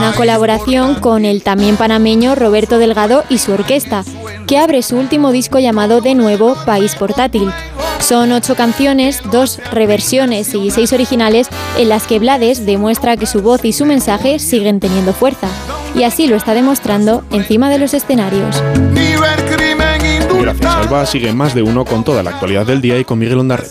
una colaboración con el también panameño Roberto Delgado y su orquesta, que abre su último disco llamado de nuevo País Portátil. Son 8 canciones, 2 reversiones y 6 originales en las que Blades demuestra que su voz y su mensaje siguen teniendo fuerza. Y así lo está demostrando encima de los escenarios. Gracias, Alba. Sigue Más de Uno con toda la actualidad del día y con Miguel Ondarreta.